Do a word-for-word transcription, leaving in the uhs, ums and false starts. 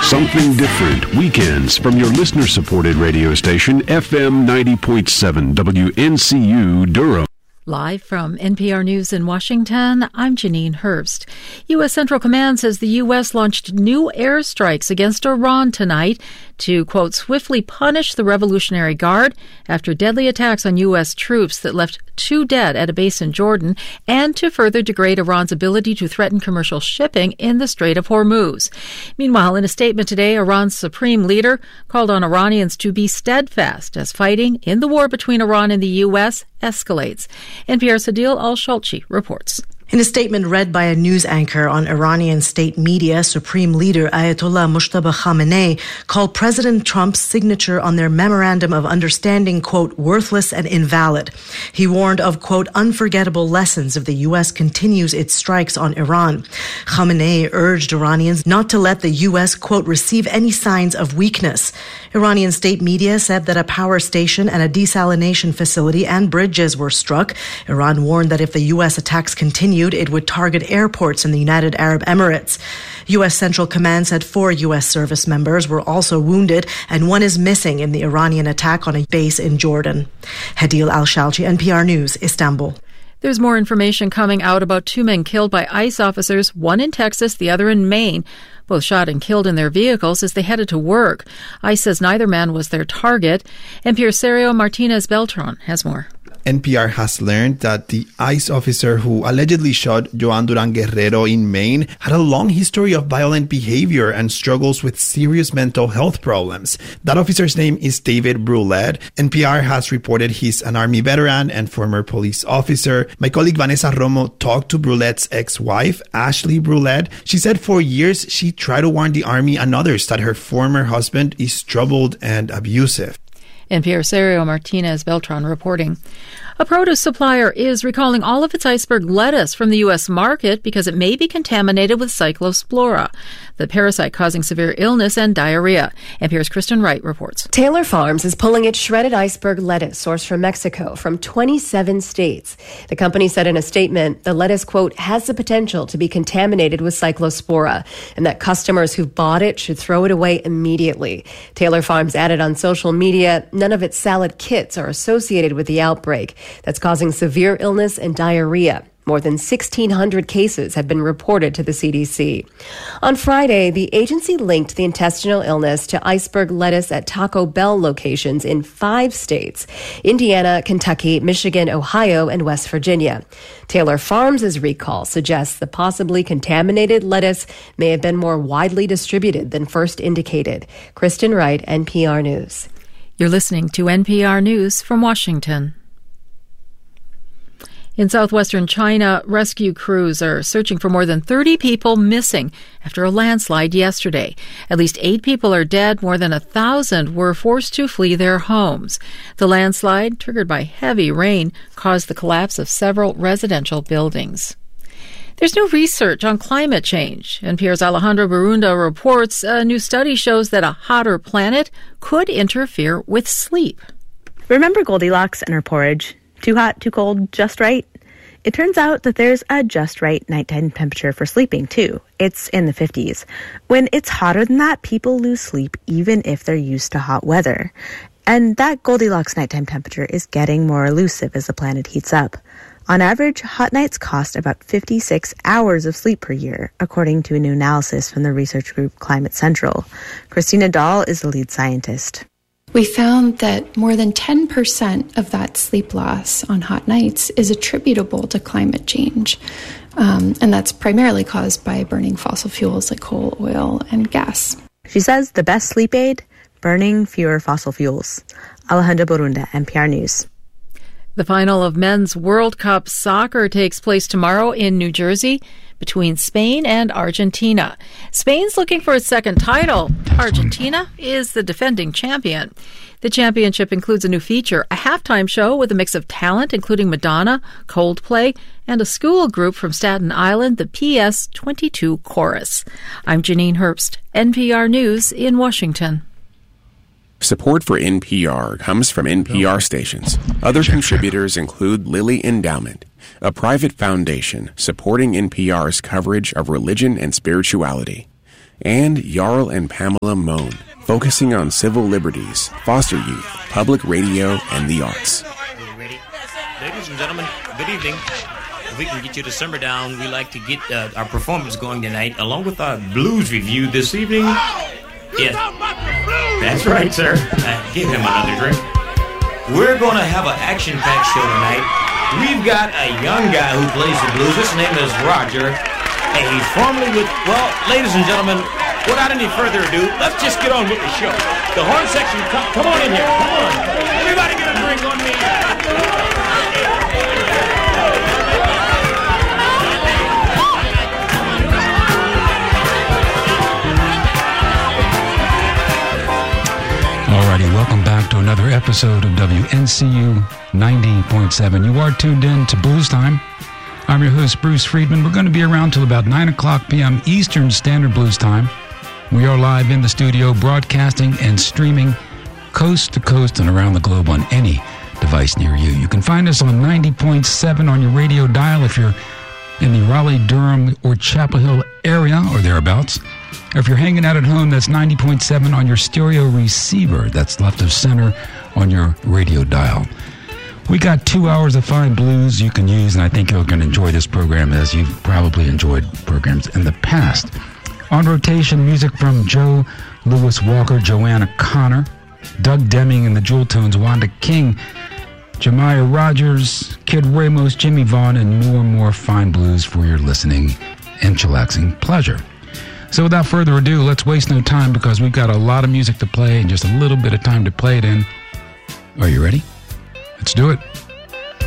Something different. Weekends from your listener-supported radio station, F M ninety point seven W N C U Durham. Live from N P R News in Washington, I'm Janine Herbst. U S. Central Command says the U S launched new airstrikes against Iran tonight to, quote, swiftly punish the Revolutionary Guard after deadly attacks on U S troops that left two dead at a base in Jordan, and to further degrade Iran's ability to threaten commercial shipping in the Strait of Hormuz. Meanwhile, in a statement today, Iran's supreme leader called on Iranians to be steadfast as fighting in the war between Iran and the U S escalates. N P R's Hadil Al-Shalchi reports. In a statement read by a news anchor on Iranian state media, Supreme Leader Ayatollah Mojtaba Khamenei called President Trump's signature on their Memorandum of Understanding, quote, worthless and invalid. He warned of, quote, unforgettable lessons if the U S continues its strikes on Iran. Khamenei urged Iranians not to let the U S, quote, receive any signs of weakness. Iranian state media said that a power station and a desalination facility and bridges were struck. Iran warned that if the U S attacks continued, it would target airports in the United Arab Emirates. U S. Central Command said four U S service members were also wounded and one is missing in the Iranian attack on a base in Jordan. Hadil Al-Shalchi, N P R News, Istanbul. There's more information coming out about two men killed by ICE officers, one in Texas, the other in Maine. Both shot and killed in their vehicles as they headed to work. ICE says neither man was their target. N P R's Sergio Martinez Beltran has more. N P R has learned that the ICE officer who allegedly shot Joan Duran Guerrero in Maine had a long history of violent behavior and struggles with serious mental health problems. That officer's name is David Brulette. N P R has reported he's an Army veteran and former police officer. My colleague Vanessa Romo talked to Brulette's ex-wife, Ashley Brulette. She said for years she tried to warn the Army and others that her former husband is troubled and abusive. N P R's Sergio Martinez Beltran reporting. A produce supplier is recalling all of its iceberg lettuce from the U S market because it may be contaminated with Cyclospora, the parasite causing severe illness and diarrhea. N P R's Kristen Wright reports. Taylor Farms is pulling its shredded iceberg lettuce sourced from Mexico from twenty-seven states. The company said in a statement the lettuce, quote, has the potential to be contaminated with Cyclospora and that customers who've bought it should throw it away immediately. Taylor Farms added on social media, none of its salad kits are associated with the outbreak that's causing severe illness and diarrhea. More than sixteen hundred cases have been reported to the C D C. On Friday, the agency linked the intestinal illness to iceberg lettuce at Taco Bell locations in five states: Indiana, Kentucky, Michigan, Ohio, and West Virginia. Taylor Farms' recall suggests the possibly contaminated lettuce may have been more widely distributed than first indicated. Kristen Wright, N P R News. You're listening to N P R News from Washington. In southwestern China, rescue crews are searching for more than thirty people missing after a landslide yesterday. At least eight people are dead. More than a thousand were forced to flee their homes. The landslide, triggered by heavy rain, caused the collapse of several residential buildings. There's new research on climate change. N P R's Alejandro Barunda reports a new study shows that a hotter planet could interfere with sleep. Remember Goldilocks and her porridge? Too hot, too cold, just right? It turns out that there's a just right nighttime temperature for sleeping, too. It's in the fifties. When it's hotter than that, people lose sleep even if they're used to hot weather. And that Goldilocks nighttime temperature is getting more elusive as the planet heats up. On average, hot nights cost about fifty-six hours of sleep per year, according to a new analysis from the research group Climate Central. Christina Dahl is the lead scientist. We found that more than ten percent of that sleep loss on hot nights is attributable to climate change. Um, and that's primarily caused by burning fossil fuels like coal, oil, and gas. She says the best sleep aid, burning fewer fossil fuels. Alejandra Barunda, N P R News. The final of Men's World Cup soccer takes place tomorrow in New Jersey between Spain and Argentina. Spain's looking for its second title. Argentina is the defending champion. The championship includes a new feature, a halftime show with a mix of talent, including Madonna, Coldplay, and a school group from Staten Island, the P S twenty-two Chorus. I'm Janine Herbst, N P R News in Washington. Support for N P R comes from N P R stations. Other contributors include Lilly Endowment, a private foundation supporting N P R's coverage of religion and spirituality, and Jarl and Pamela Moan, focusing on civil liberties, foster youth, public radio, and the arts. Ready? Ladies and gentlemen, good evening. If we can get you to simmer down, we like to get uh, our performance going tonight, along with our blues review this evening. Yes, that's right, sir. Uh, give him another drink. We're going to have an action-packed show tonight. We've got a young guy who plays the blues. His name is Roger, and he's formerly with, well, ladies and gentlemen, without any further ado, let's just get on with the show. The horn section, come, come on in here, come on. Everybody get a drink on me. Alrighty, welcome back to another episode of W N C U ninety point seven. You are tuned in to Blues Time. I'm your host, Bruce Friedman. We're going to be around till about nine o'clock p.m. Eastern Standard Blues Time. We are live in the studio, broadcasting and streaming coast to coast and around the globe on any device near you. You can find us on ninety point seven on your radio dial if you're in the Raleigh, Durham, or Chapel Hill area or thereabouts. Or if you're hanging out at home, that's ninety point seven on your stereo receiver. That's left of center on your radio dial. We got two hours of fine blues you can use, and I think you're going to enjoy this program as you've probably enjoyed programs in the past. On rotation, music from Joe Louis Walker, Joanna Connor, Doug Deming and the Jewel Tones, Wanda King, Jemiah Rogers, Kid Ramos, Jimmy Vaughn, and more and more fine blues for your listening and chillaxing pleasure. So without further ado, let's waste no time because we've got a lot of music to play and just a little bit of time to play it in. Are you ready? Let's do it.